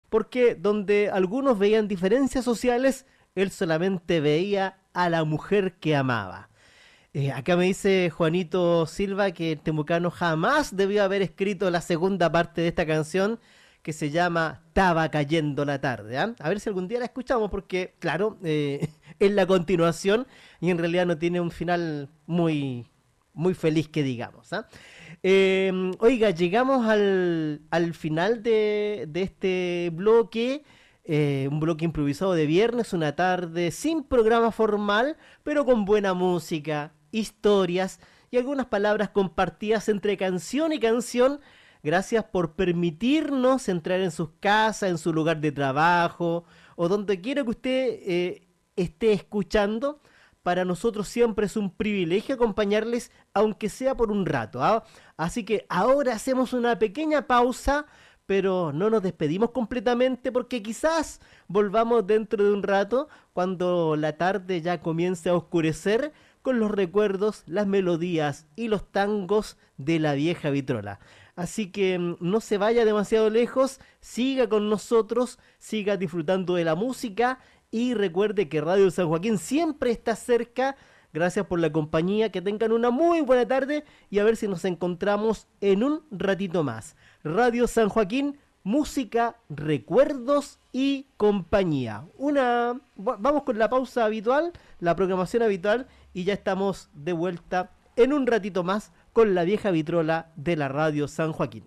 porque donde algunos veían diferencias sociales, él solamente veía a la mujer que amaba. Acá me dice Juanito Silva que el temucano jamás debió haber escrito la segunda parte de esta canción, que se llama Taba cayendo la tarde. A ver si algún día la escuchamos, porque claro, es la continuación y en realidad no tiene un final muy, muy feliz que digamos. Oiga, llegamos al final de este bloque. Un bloque improvisado de viernes, una tarde sin programa formal, pero con buena música, historias y algunas palabras compartidas entre canción y canción. Gracias por permitirnos entrar en sus casas, en su lugar de trabajo o donde quiera que usted esté escuchando. Para nosotros siempre es un privilegio acompañarles, aunque sea por un rato. Así que ahora hacemos una pequeña pausa, pero no nos despedimos completamente porque quizás volvamos dentro de un rato cuando la tarde ya comience a oscurecer con los recuerdos, las melodías y los tangos de la vieja vitrola. Así que no se vaya demasiado lejos, siga con nosotros, siga disfrutando de la música y recuerde que Radio San Joaquín siempre está cerca. Gracias por la compañía, que tengan una muy buena tarde y a ver si nos encontramos en un ratito más. Radio San Joaquín, música, recuerdos y compañía. Vamos con la pausa habitual, la programación habitual y ya estamos de vuelta en un ratito más con la vieja vitrola de la Radio San Joaquín.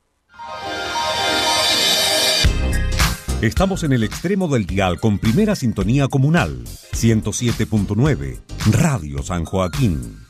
Estamos en el extremo del dial con primera sintonía comunal, 107.9, Radio San Joaquín.